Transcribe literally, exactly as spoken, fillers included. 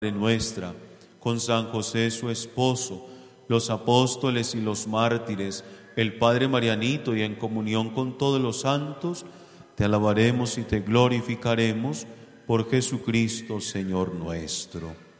nuestra, con San José su esposo, los apóstoles y los mártires, el Padre Marianito y en comunión con todos los santos, te alabaremos y te glorificaremos por Jesucristo, Señor nuestro.